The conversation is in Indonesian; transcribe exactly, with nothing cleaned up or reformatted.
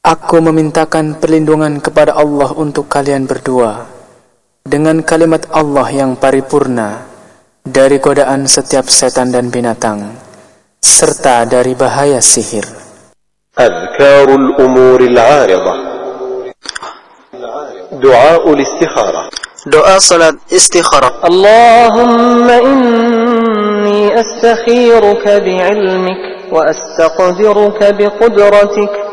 Aku memintakan perlindungan kepada Allah untuk kalian berdua dengan kalimat Allah yang paripurna dari godaan setiap setan dan binatang serta dari bahaya sihir. Adhkarul umuril 'aridah. Du'aul istikharah. Doa salat istikharah. Allahumma inni astakhiruka bi'ilmik wa astaqdiruka biqudratik